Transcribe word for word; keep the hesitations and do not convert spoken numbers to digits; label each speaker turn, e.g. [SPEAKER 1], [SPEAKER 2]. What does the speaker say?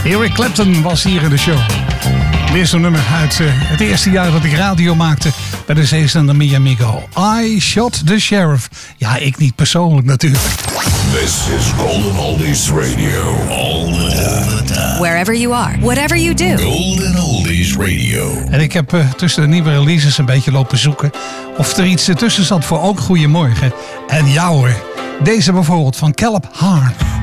[SPEAKER 1] Eric Clapton was hier in de show. Weer zo'n nummer uit uh, het eerste jaar dat ik radio maakte bij de zeezender Miami Go. I Shot the Sheriff. Ja, ik niet persoonlijk natuurlijk.
[SPEAKER 2] This is Golden Oldies Radio. All the time.
[SPEAKER 3] Wherever you are, whatever you do.
[SPEAKER 2] Golden Oldies Radio.
[SPEAKER 1] En ik heb uh, tussen de nieuwe releases een beetje lopen zoeken of er iets tussen zat voor ook Goedemorgen. En ja hoor, deze bijvoorbeeld van Caleb Hart.